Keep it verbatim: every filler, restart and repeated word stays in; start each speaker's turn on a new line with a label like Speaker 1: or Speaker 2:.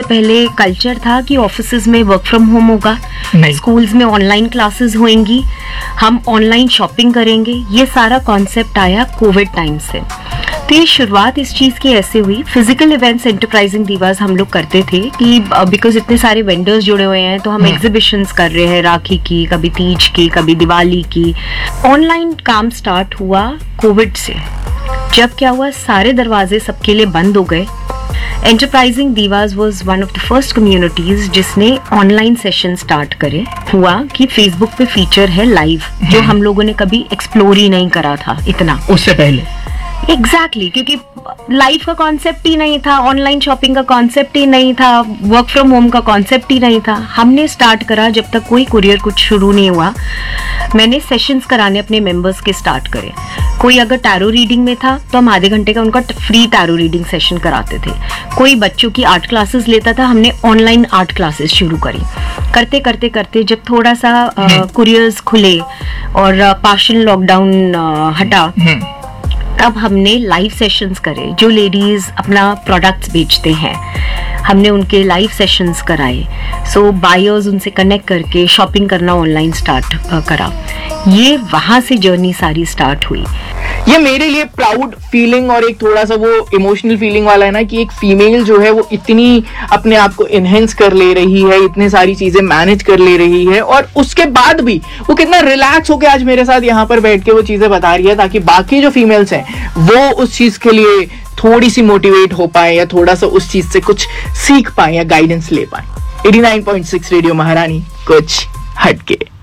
Speaker 1: पहले कल्चर था कि ऑफिसेज में वर्क फ्रॉम होम होगा, स्कूल्स में ऑनलाइन क्लासेस होंगी, हम ऑनलाइन शॉपिंग करेंगे। ये सारा कॉन्सेप्ट आया कोविड टाइम से। तो ये शुरुआत इस चीज़ की ऐसे हुई। फिजिकल इवेंट्स एंटरप्राइजिंग दीवास हम लोग करते थे कि बिकॉज इतने सारे वेंडर्स जुड़े हुए हैं तो हम एग्जीबिशंस कर रहे हैं, राखी की, कभी तीज की, कभी दिवाली की। ऑनलाइन काम स्टार्ट हुआ कोविड से। जब क्या हुआ, सारे दरवाजे सबके लिए बंद हो गए। Enterprising दीवास was one of the first communities जिसने ऑनलाइन सेशन स्टार्ट करे। हुआ कि फेसबुक पे फीचर है लाइव, जो हम लोगों ने कभी एक्सप्लोर ही नहीं करा था इतना
Speaker 2: उससे पहले।
Speaker 1: एग्जैक्टली exactly, क्योंकि लाइफ का कॉन्सेप्ट ही नहीं था, ऑनलाइन शॉपिंग का कॉन्सेप्ट ही नहीं था, वर्क फ्रॉम होम का कॉन्सेप्ट ही नहीं था। हमने स्टार्ट करा जब तक कोई कुरियर कुछ शुरू नहीं हुआ, मैंने सेशंस कराने अपने मेंबर्स के स्टार्ट करे। कोई अगर टैरो रीडिंग में था तो हम आधे घंटे का उनका फ्री टैरो रीडिंग सेशन कराते थे। कोई बच्चों की आर्ट क्लासेस लेता था, हमने ऑनलाइन आर्ट क्लासेस शुरू करी। करते करते करते जब थोड़ा सा कुरियर्स खुले और पार्शियल लॉकडाउन हटा, तब हमने लाइव सेशंस करे। जो लेडीज अपना प्रोडक्ट्स बेचते हैं, हमने उनके लाइव सेशंस कराए। सो बायर्स उनसे कनेक्ट करके शॉपिंग करना ऑनलाइन स्टार्ट करा। ये वहां से जर्नी सारी स्टार्ट हुई।
Speaker 2: ये मेरे लिए प्राउड फीलिंग और एक थोड़ा सा वो इमोशनल फीलिंग वाला है ना कि एक फीमेल जो है वो इतनी अपने आप को इनहेंस कर ले रही है, इतनी सारी चीजें मैनेज कर ले रही है, और उसके बाद भी वो कितना रिलैक्स होकर आज मेरे साथ यहाँ पर बैठ के वो चीजें बता रही है, ताकि बाकी जो फीमेल्स हैं वो उस चीज के लिए थोड़ी सी मोटिवेट हो पाए या थोड़ा सा उस चीज से कुछ सीख पाए या गाइडेंस ले पाए। Eighty nine point six radio महारानी, कुछ हटके।